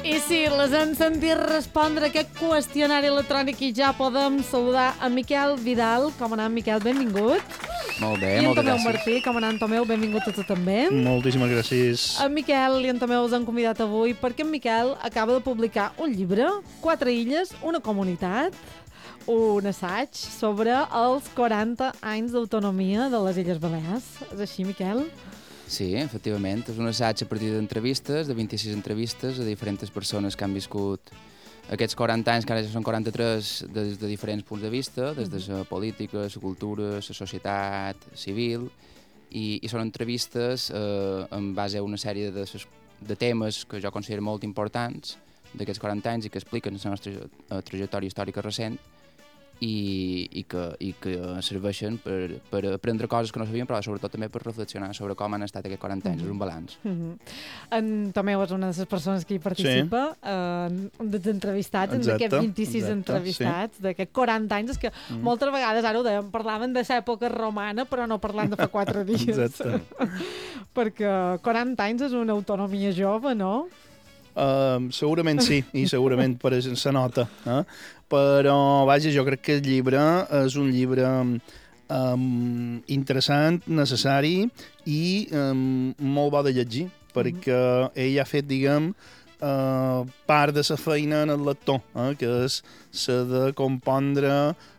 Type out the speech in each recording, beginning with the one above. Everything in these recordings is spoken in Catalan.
I sí, les hem sentit respondre aquest qüestionari electrònic i ja podem saludar a Miquel Vidal. Com anant, Miquel? Benvingut. Molt bé, I en moltes Tomeu gràcies. Martí. Com anant, Tomeu? Benvingut a tu també. Moltíssimes gràcies. En Miquel i en Tomeu us han convidat avui perquè en Miquel acaba de publicar un llibre, 4 illes, una comunitat, un assaig sobre els 40 anys d'autonomia de les Illes Balears. És així, Miquel? Sí, efectivament. És un assaig a partir d'entrevistes, de 26 entrevistes a diferents persones que han viscut aquests 40 anys, que ara ja són 43, des de diferents punts de vista, des de la política, la cultura, la societat civil, i són entrevistes en base a una sèrie de temes que jo considero molt importants d'aquests 40 anys i que expliquen la nostra trajectòria històrica recent i que serveixen per aprendre coses que no sabíem, però sobretot també per reflexionar sobre com han estat aquests 40 anys, és un balanç. En Tomeu és una de les persones que hi participa, dels entrevistats, d'aquests 26 entrevistats, d'aquests 40 anys, és que moltes vegades, ara ho dèiem, parlaven de l'època romana, però no parlant de fa 4 dies. Exacte. Perquè 40 anys és una autonomia jove, no? Segurament sí, i segurament per se nota. Però, vaja, jo crec que el llibre és un llibre interessant, necessari i molt bo de llegir, perquè ell ha fet, diguem, part de la feina en el lector, que és la de compondre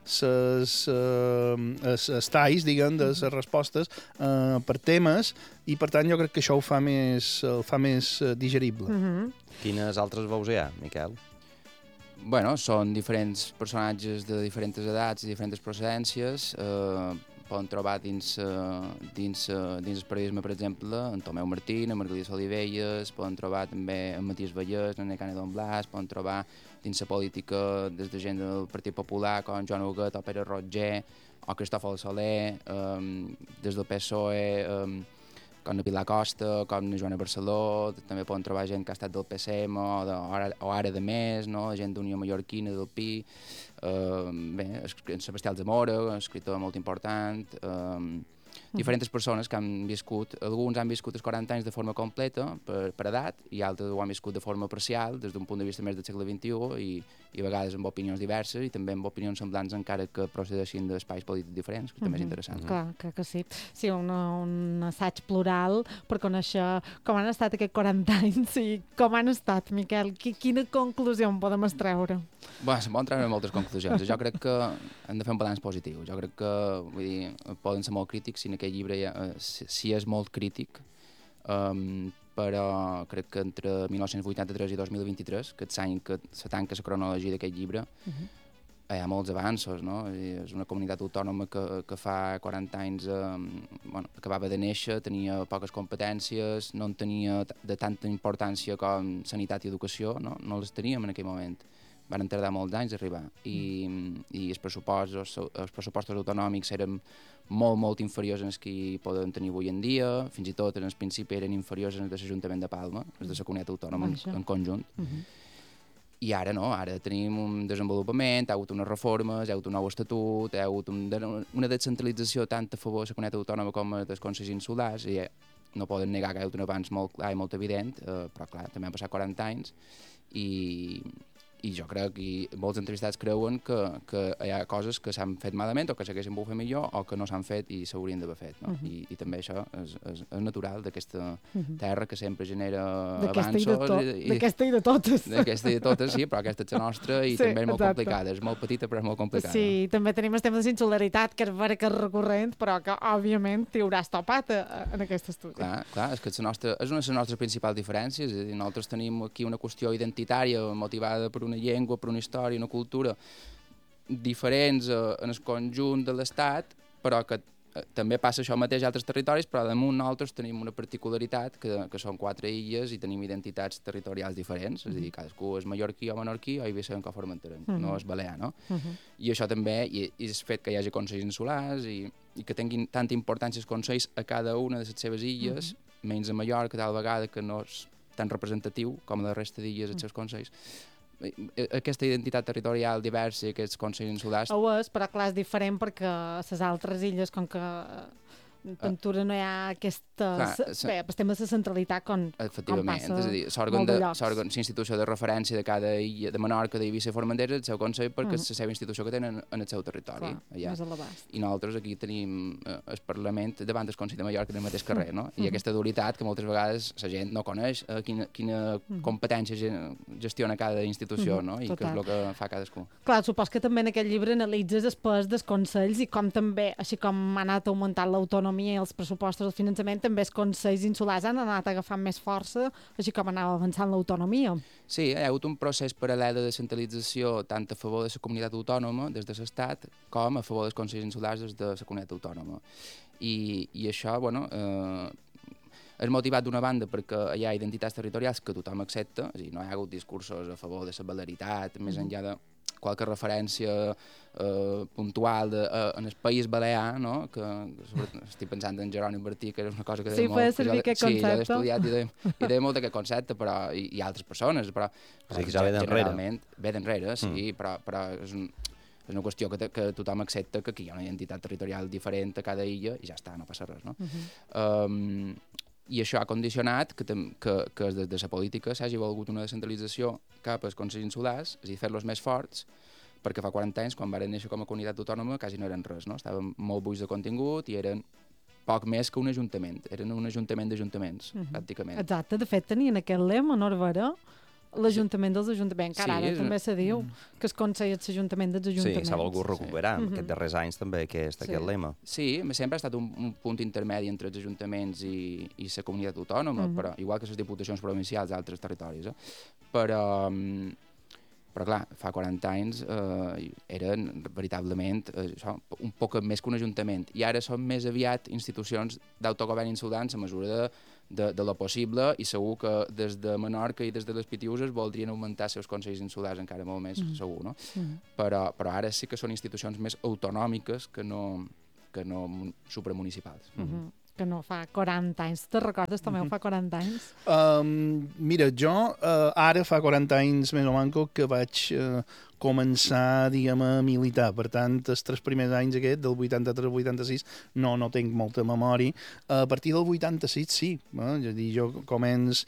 els talls, diguem, de les respostes per temes, i per tant jo crec que això ho fa més digerible. Quines altres veus hi ha, Miquel? Bueno, són diferents personatges de diferents edats i diferents procedències. Poden trobar dins el periodisme, per exemple, en Tomeu Martí, en Margalida Solivelles, poden trobar també en Matías Vallès, en Necane Don Blas, poden trobar dins la política des de gent del Partit Popular com Joan Huguet o Pere Roger o Cristòfol Soler, des del PSOE, com la Pilar Costa, com la Joana Barceló, també poden trobar gent que ha estat del PSM o ara de més, no? Gent d'Unió Mallorquina, del PI, en Sebastià Alzamora, un escriptor molt important, diferents persones que han viscut, alguns han viscut els 40 anys de forma completa, per edat, i altres ho han viscut de forma parcial, des d'un punt de vista més del segle XXI, i a vegades amb opinions diverses, i també amb opinions semblants, encara que procedeixin d'espais polítics diferents, que també és interessant. Clar que sí. Sí, un assaig plural per conèixer com han estat aquests 40 anys i com han estat, Miquel. Quina conclusió en podem extreure? Bé, se'n poden treure moltes conclusions. Jo crec que hem de fer un balanç positiu. Jo crec que, vull dir, poden ser molt crítics, si en aquest llibre sí és molt crític, però crec que entre 1983 i 2023, que és l'any que se tanca la cronologia d'aquest llibre, hi ha molts avanços, no? És una comunitat autònoma que fa 40 anys acabava de néixer, tenia poques competències, no en tenia de tanta importància com sanitat i educació, no les teníem en aquell moment. Van tardar molts anys a arribar i els pressupostos autonòmics eren molt inferiors als que poden tenir avui en dia, fins i tot en el principi eren inferiors als de l'Ajuntament de Palma, els de la comunitat autònoma en conjunt. I ara no, ara tenim un desenvolupament, hi ha hagut unes reformes, hi ha hagut un nou estatut, hi ha hagut una descentralització tant a favor de la comunitat autònoma com dels consells insulars, i no poden negar que hi ha hagut un avanç molt clar i molt evident, però clar, també han passat 40 anys i jo crec que molts entrevistats creuen que hi ha coses que s'han fet malament o que s'haguessin pogut fer millor o que no s'han fet i s'haurien d'haver fet. No? I també això és natural d'aquesta terra que sempre genera avanços. D'aquesta i de totes. D'aquesta i de totes, sí, però aquesta és la nostra i també és molt complicada. És molt petita però és molt complicada. Sí, també tenim el tema de insularitat, que és vera que és recurrent, però que, òbviament, t'hi hauràs topat en aquest estudi. Clar, és que és una de les nostres principals diferències. És a dir, nosaltres tenim aquí una qüestió identitària motivada per una llengua, per una història, una cultura diferents en el conjunt de l'Estat, però que també passa això mateix a altres territoris, però damunt nosaltres tenim una particularitat que són 4 illes i tenim identitats territorials diferents, és a dir, cadascú és mallorquí o menorquí o Eivissa o formenterenc, no és balear, no? I això també, i el fet que hi hagi consells insulars i que tinguin tanta importància els consells a cada una de les seves illes, menys a Mallorca, tal vegada que no és tan representatiu com la resta d'illes els seus consells. Aquesta identitat territorial diversa i aquests consells insulars... Ho és, però clar, és diferent perquè les altres illes, com que Ventura no hi ha aquesta... Bé, el tema de la centralitat com efectivament, passa és a dir, l'òrgan institució de referència de cada illa, de Menorca, d'Eivissa i Formentera, el seu Consell, perquè és la seva institució que tenen en el seu territori. Clar, més a l'abast. I nosaltres aquí tenim el Parlament davant del Consell de Mallorca en el mateix carrer, no? I aquesta dualitat que moltes vegades la gent no coneix, quina competència gestiona cada institució, no? I què és el que fa cadascú. Clar, supos que també en aquest llibre analitzes el pes dels consells i com també, així com ha anat augmentant l'autonomia i els pressupostos, el finançament, també els consells insulars han anat agafant més força, així com anava avançant l'autonomia. Sí, hi ha hagut un procés paral·lel de descentralització tant a favor de la comunitat autònoma des de l'Estat com a favor dels consells insulars des de la comunitat autònoma. I això, bueno, és motivat d'una banda perquè hi ha identitats territorials que tothom accepta, és a dir, no hi ha hagut discursos a favor de la valeritat, més enllà de qualque referència puntual en el País Balear, no? Que estic pensant en Jeroni Bertí, que és una cosa que deia molt... Sí, feia servir aquest concepte. Sí, jo l'he estudiat i deia molt d'aquest concepte, però i altres persones, però sí, que ja ve d'enrere. Ve d'enrere, sí, però és una qüestió que tothom accepta que aquí hi ha una identitat territorial diferent a cada illa i ja està, no passa res, no? I això ha condicionat que des de la política s'hagi volgut una descentralització cap als consells insulars, és a dir, fer-los més forts, perquè fa 40 anys, quan varen néixer com a comunitat autònoma, quasi no eren res, no? Estaven molt buits de contingut i eren poc més que un ajuntament. Eren un ajuntament d'ajuntaments, pràcticament. Exacte, de fet tenien aquest lema, no era? L'Ajuntament dels Ajuntaments, encara ara també se diu que es consell és l'Ajuntament dels Ajuntaments. Sí, s'ha volgut recuperar aquests darrers anys també aquest lema. Sí, sempre ha estat un punt intermedi entre els ajuntaments i la comunitat autònoma, però, igual que les diputacions provincials d'altres territoris. Però clar, fa 40 anys eren veritablement un poc més que un ajuntament i ara són més aviat institucions d'autogovern insulars a mesura de lo possible i segur que des de Menorca i des de les Pitiüses voldrien augmentar els seus consells insulars encara molt més, segur, no? Però ara sí que són institucions més autonòmiques que no supramunicipals. Que no fa 40 anys. Te recordes també fa 40 anys? Mira, jo ara fa 40 anys més o manco que vaig començar, diguem, a militar. Per tant, els 3 primers anys aquest, del 83 al 86, no tinc molta memòria. A partir del 86, sí. És a dir, jo començo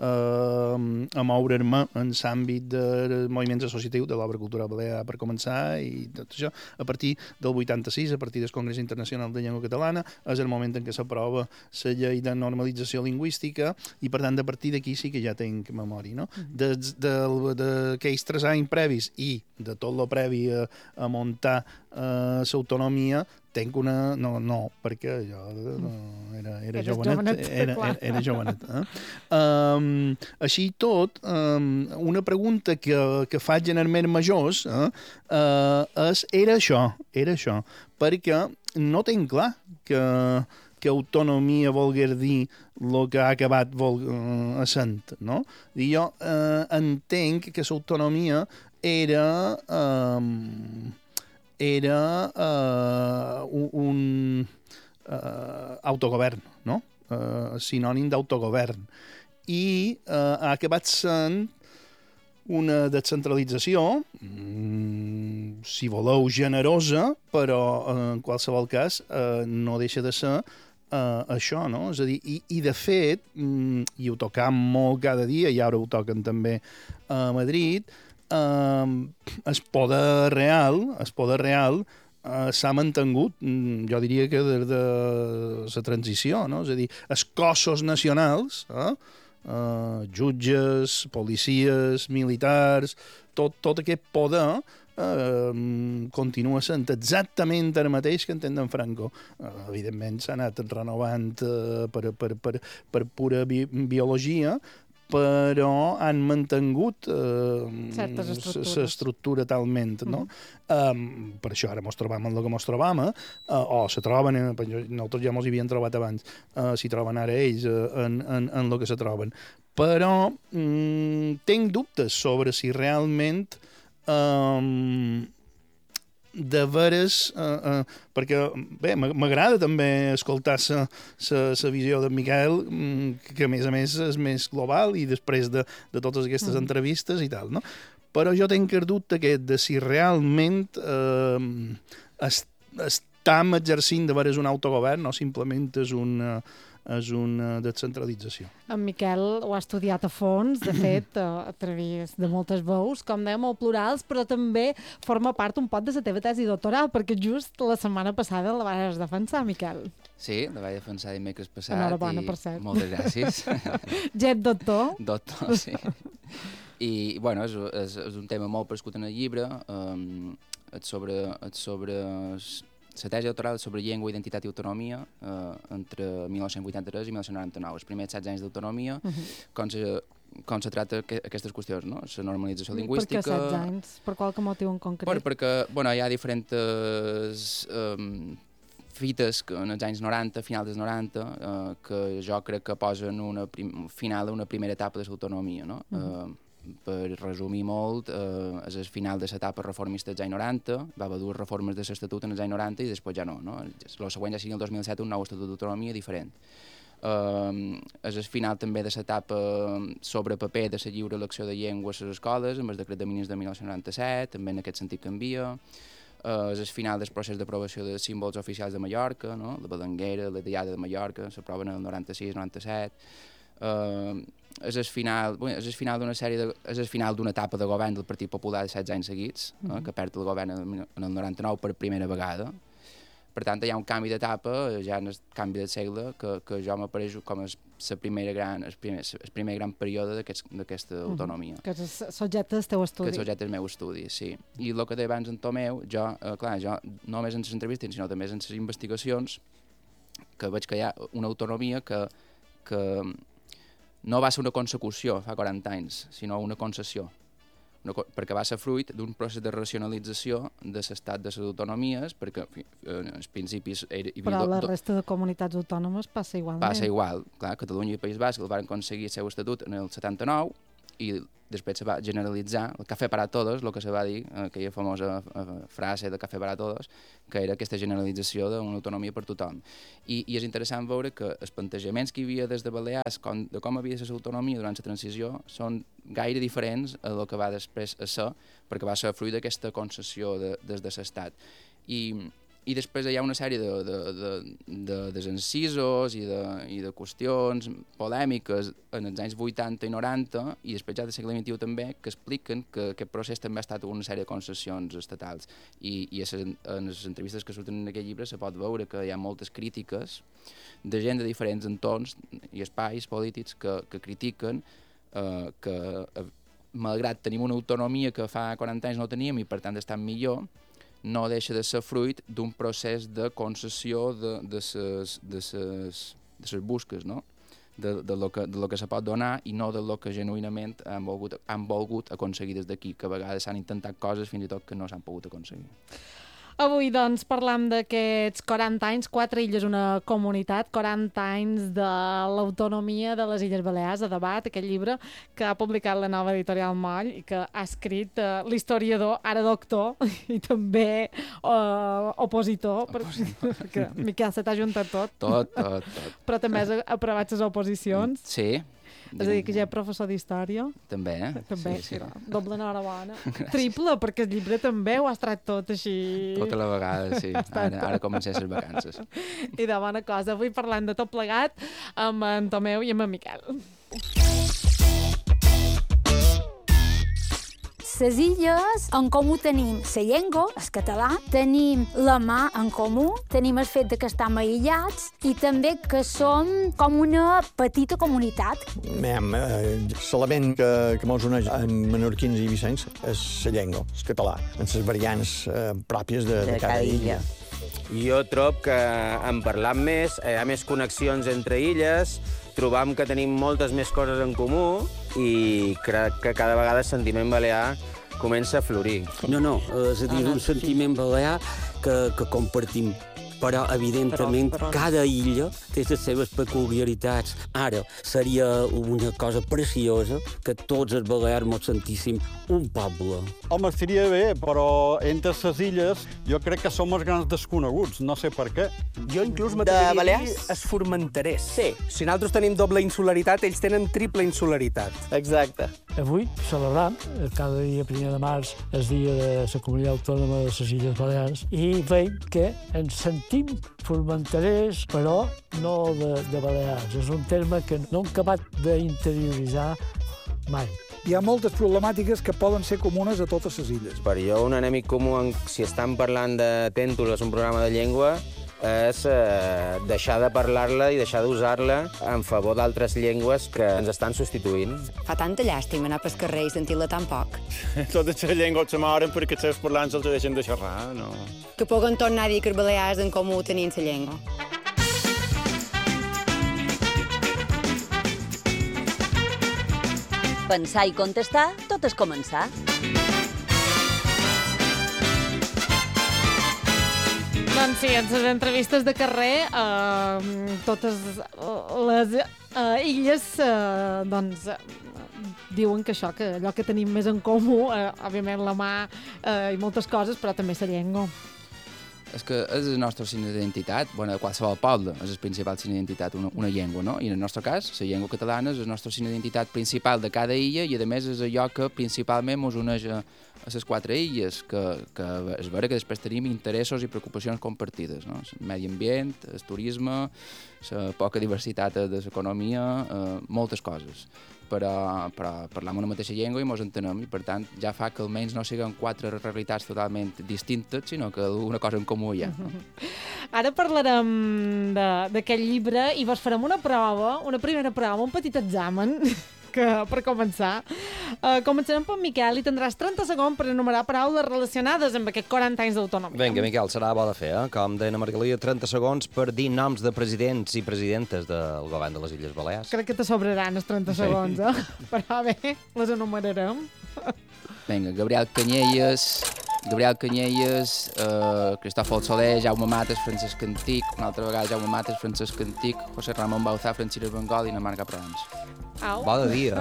a moure'm en l'àmbit de moviments associatius de l'obra cultural balear per començar i tot això. A partir del 86, a partir del Congrés Internacional de Llengua Catalana, és el moment en què s'aprova la llei de normalització lingüística i, per tant, a partir d'aquí sí que ja tinc memòria, no? D'aquells 3 anys previs i de tot lo previ a muntar l'autonomia, tenc una... No, perquè jo era jovenet. Era jovenet. Així tot, una pregunta que faig generalment majors era això, perquè no tinc clar que autonomia volgués dir el que ha acabat essent, no? Jo entenc que l'autonomia era un autogovern, no? Sinònim d'autogovern. I ha acabat sent una descentralització, si voleu, generosa, però en qualsevol cas no deixa de ser això, no? És a dir, i de fet, i ho tocam molt cada dia, i ara ho toquen també a Madrid, el poder real s'ha mantingut, jo diria que des de la transició, no? És a dir, els cossos nacionals, jutges, policies, militars, tot aquest poder continua sent exactament el mateix que en temps d'en Franco. Evidentment s'ha anat renovant per pura biologia, però han mantingut l'estructura talment, no? Per això ara mos trobam en el que mos trobam, o se troben, nosaltres ja mos hi havíem trobat abans, s'hi troben ara ells en el que se troben. Però tinc dubtes sobre si realment de veres, perquè bé, m'agrada també escoltar la visió de Miquel, que a més és més global i després de totes aquestes entrevistes i tal, no? Però jo tinc el dubte de si realment estem exercint de veres un autogovern, no simplement és una descentralització. En Miquel ho ha estudiat a fons, de fet, a través de moltes veus, com dèiem, molt plurals, però també forma part un pot de la teva tesi doctoral, perquè just la setmana passada la vas defensar, Miquel. Sí, la vaig defensar dimecres passat. Enhorabona, per cert. Moltes gràcies. Jet doctor. Doctor, sí. I, bueno, és un tema molt prescut en el llibre, sobre la tesi doctoral sobre llengua, identitat i autonomia entre 1983 i 1999, els primers 16 anys d'autonomia, com se trata aquestes qüestions, no? La normalització lingüística... Per què 16 anys? Per qualque motiu en concret? Perquè hi ha diferents fites que en els anys 90, final dels 90, que jo crec que posen final a una primera etapa de l'autonomia, no? Per resumir molt, és el final de l'etapa reformista dels anys 90, va haver dues reformes de l'Estatut en els anys 90 i després ja no. El següent ja sigui el 2007 un nou Estatut d'Autonomia diferent. És el final també de l'etapa sobre paper de la lliure elecció de llengua a les escoles, amb el decret de mínims de 1997, també en aquest sentit canvia. És el final del procés d'aprovació de símbols oficials de Mallorca, no? La balanguera, la diada de Mallorca, s'aproven en el 96-97. És el final d'una etapa de govern del Partit Popular de 16 anys seguits, que perd el govern en el 99 per primera vegada. Per tant, hi ha un canvi d'etapa, ja en el canvi de segle, que jo m'apareix com el primer gran període d'aquesta autonomia. Que és subjecte del teu estudi. Que és subjecte del meu estudi, sí. I el que deia abans en Tomeu, jo només en les entrevistes, sinó també en les investigacions, que veig que hi ha una autonomia que no va ser una consecució fa 40 anys, sinó una concessió, perquè va ser fruit d'un procés de racionalització de l'estat de les autonomies, perquè en els principis... Però a la resta de comunitats autònomes passa igualment. Passa igual. Clar, Catalunya i País Basc el van aconseguir el seu estatut en el 79 i després se va generalitzar el café para todos, el que se va dir, aquella famosa frase de café para todos, que era aquesta generalització d'una autonomia per tothom. I és interessant veure que els plantejaments que hi havia des de Balears de com havia de ser l'autonomia durant la transició són gaire diferents a el que va després a ser, perquè va ser fruit d'aquesta concessió des de l'Estat. I després hi ha una sèrie de desencisos i de qüestions polèmiques en els anys 80 i 90 i després ja del segle XXI també que expliquen que aquest procés també ha estat una sèrie de concessions estatals i en les entrevistes que surten en aquest llibre se pot veure que hi ha moltes crítiques de gent de diferents entorns i espais polítics que critiquen que malgrat tenim una autonomia que fa 40 anys no teníem i per tant estan millor, no deixa de ser fruit d'un procés de concessió de les busques, no? de lo que se pot donar i no de lo que genuïnament han volgut aconseguir des d'aquí, que a vegades s'han intentat coses fins i tot que no s'han pogut aconseguir. Avui, doncs, parlam d'aquests 40 anys, 4 illes, una comunitat, 40 anys de l'autonomia de les Illes Balears, a debat, aquest llibre que ha publicat la Nova Editorial Moll i que ha escrit l'historiador, ara doctor, i també opositor, perquè Miquel se t'ha juntat tot. Tot. Però també has aprovat les oposicions. Sí. És a dir, que ja és professor d'història. També, També, sí. Doble enhorabona. Triple, perquè el llibre també ho has tret tot així. Tota la vegada, sí. Ara comencem les vacances. I de bona cosa. Avui parlant de tot plegat amb en Tomeu i amb en Miquel. Les illes, en comú tenim la llengua, el català, tenim la mà en comú, tenim el fet que estem aïllats i també que som com una petita comunitat. L'element que mos uneix en menorquins i vicencs és la llengua, el català, en les variants pròpies de cada illa. Jo trobo que en parlant més, hi ha més connexions entre illes, trobam que tenim moltes més coses en comú i crec que cada vegada el sentiment balear comença a florir. No, és a dir, un sentiment balear que compartim però, evidentment, cada illa té les seves peculiaritats. Ara, seria una cosa preciosa que tots els balears mos sentíssim un poble. Home, estaria bé, però entre les illes jo crec que som els grans desconeguts, no sé per què. Jo inclús m'atreviria a dir els formenterers. Sí, si nosaltres tenim doble insularitat, ells tenen triple insularitat. Exacte. Avui celebrem, cada dia 1 de març, el dia de la Comunitat Autònoma de les Illes Balears, i veiem que ens sentim formenterers, però no de Balears. És un terme que no hem acabat d'interioritzar mai. Hi ha moltes problemàtiques que poden ser comunes a totes les illes. Per jo, un enemic comú, si estan parlant de tèntols, un programa de llengua, és deixar de parlar-la i deixar d'usar-la en favor d'altres llengües que ens estan substituint. Fa tanta llàstima anar pel carrer i sentir-la tan poc. Totes les llengües se moren perquè els seus parlants els deixen de xerrar, no? Que puguen tornar a dir que els balears en comú tenien la llengua. Pensar i contestar, tot és començar. Doncs sí, en les entrevistes de carrer, totes les illes diuen que això, que allò que tenim més en comú, òbviament la mà i moltes coses, però també la llengua. És que és el nostre signe d'identitat, bueno, de qualsevol poble és el principal signe d'identitat, una llengua, no? I en el nostre cas, la llengua catalana és el nostre signe d'identitat principal de cada illa i, a més, és allò que principalment ens uneix a les 4 illes, que és vera que després tenim interessos i preocupacions compartides, no? El medi ambient, el turisme, la poca diversitat de l'economia, moltes coses. Però parlam una mateixa llengua i ens entenem i, per tant, ja fa que almenys no siguin 4 realitats totalment distintes, sinó que una cosa en comú hi ha. Ara parlarem d'aquest llibre i vos farem una primera prova, un petit examen, per començar. Començarem per Miquel i tindràs 30 segons per enumerar paraules relacionades amb aquests 40 anys d'autonomia. Vinga, Miquel, serà bo de fer, eh? Com deia Margalida, 30 segons per dir noms de presidents i presidentes del govern de les Illes Balears. Crec que te sobraran els 30 segons, però bé, les enumerarem. Vinga, Gabriel Canyelles, Cristòfol Soler, Jaume Mates, Francesc Antic, una altra vegada Jaume Mates, Francesc Antic, José Ramon Bauzá, Francines Bengol i Marga Prans. Bo de dia.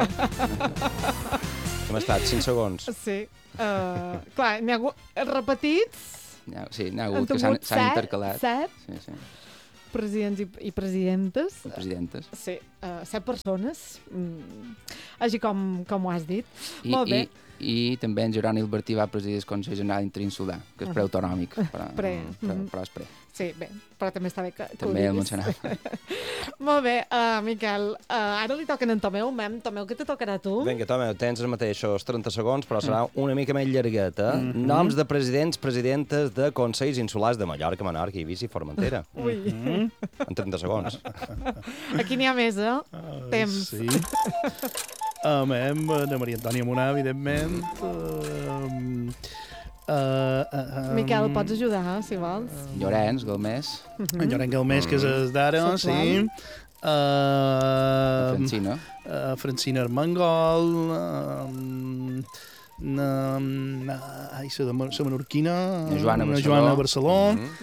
Hem estat 5 segons. Sí. Clar, n'hi ha hagut repetits. Sí, n'hi ha hagut que s'han intercalat. 7. Sí. Presidents i presidentes. Presidentes. Sí, 7 persones, així com ho has dit. Molt bé. I també en Jeroni Albertí va presidir el Consell General Interinsular, que és preautonòmic, però és pre. Sí, bé, però també està bé que també ho el diguis. mencionava. Molt bé, Miquel, ara li toquen en Tomeu. Tomeu, què te tocarà a tu? Vinga, Tomeu, tens els mateixos 30 segons, però serà una mica més llargueta. Noms de presidents, presidentes de Consells Insulars de Mallorca, Menorca, Eivissa i Formentera. Ui. En 30 segons. Aquí n'hi ha més, Temps. Sí. De Maria Antònia Monà, evidentment. Miquel, pots ajudar, si vols? Llorenç Galmés. En Llorenç Galmés, que és d'ara, sí. Francina. Francina Armengol. La menorquina. Joana Barceló.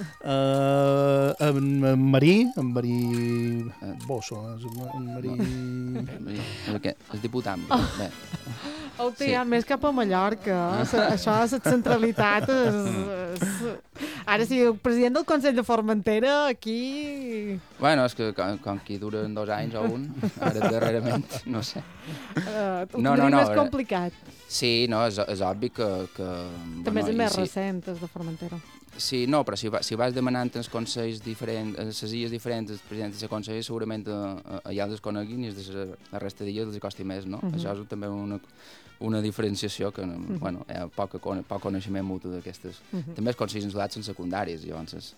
En Marí Bosso. En Marí... El diputat. Ja més cap a Mallorca. Això és la centralitat. Ara, si el president del Consell de Formentera, aquí... Bueno, és que com que duren 2 anys o un, ara darrerament, no sé. No, més complicat. Sí, no, és obvi que... També és més recent, el de Formentera. Sí, no, però si vas demanant els consells diferents, les illes diferents, els presidents de consells, segurament allà els coneguin i la resta d'illes els costi més, no? Això és també una diferenciació que, bueno, hi ha poc coneixement mutu d'aquestes. També els consells insulars són secundaris, llavors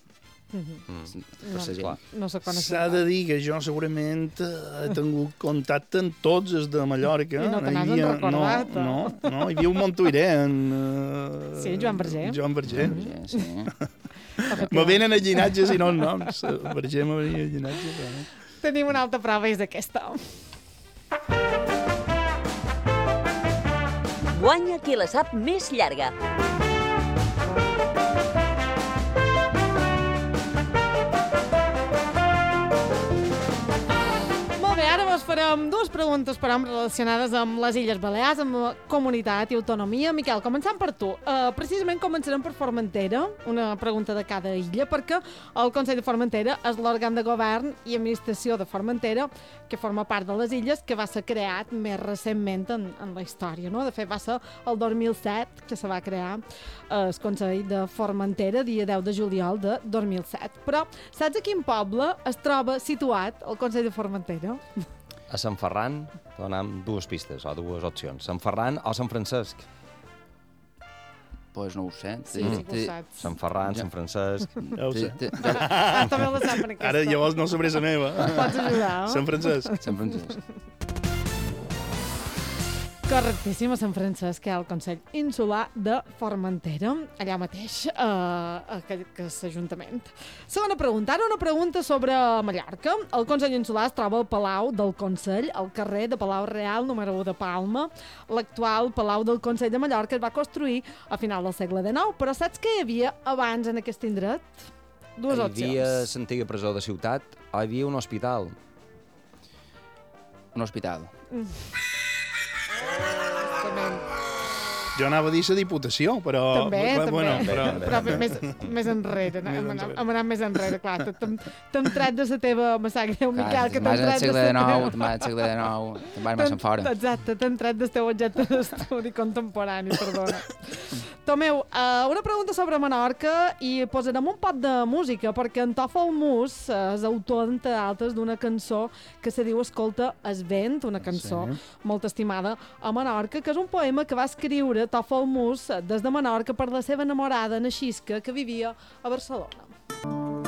no se coneixen. S'ha de dir que jo segurament he tingut contacte amb tots els de Mallorca. I no te n'has recordat. No, hi havia un montoirè. Sí, Joan Verger. Sí. Me venen els llinatges i no els noms. Verger me venia els llinatges. Tenim una altra prova, és aquesta. Guanya qui la sap més llarga. farem dues preguntes per relacionades amb les Illes Balears, amb la comunitat i autonomia. Miquel, començant per tu. Precisament començarem per Formentera, una pregunta de cada illa, perquè el Consell de Formentera és l'òrgan de govern i administració de Formentera que forma part de les illes, que va ser creat més recentment en la història, no? De fet, va ser el 2007 que se va crear el Consell de Formentera, dia 10 de juliol de 2007. Però saps a quin poble es troba situat el Consell de Formentera? A Sant Ferran, donam dues pistes o dues opcions. Sant Ferran o Sant Francesc? Pues no ho sé. Sí, sí que ho saps. Sant Ferran, Sant Francesc... Ja ho sé. També la sap en aquesta. Ara llavors no sabré la meva. Pots ajudar, no? Sant Francesc. Sant Francesc. Correctíssim, a Sant Francesc, que hi ha el Consell Insular de Formentera, allà mateix, que és l'Ajuntament. Segona pregunta, ara una pregunta sobre Mallorca. El Consell Insular es troba al Palau del Consell, al carrer de Palau Real, número 1 de Palma. L'actual Palau del Consell de Mallorca es va construir a final del segle XIX, però saps què hi havia abans en aquest indret? Dues opcions. Hi havia l'antiga presó de ciutat o hi havia un hospital? Un hospital. Jo anava a dir la Diputació, però... També, bueno, també. Però més enrere, hem anat més enrere, clar. T'hem tret de la teva... Me sap greu, Miquel, que t'hem tret de la teva... Te'n vas al segle XIX, te'n vas massa fora. Exacte, t'hem tret del teu objecte d'estudi contemporani, perdona. Tomeu, una pregunta sobre Menorca i posarem un pot de música, perquè en Tòfol Mus és autor, entre altres, d'una cançó que se diu Escolta es vent, una cançó molt estimada a Menorca, que és un poema que va escriure Tòfol Mus des de Menorca per la seva enamorada, na Xisca, que vivia a Barcelona.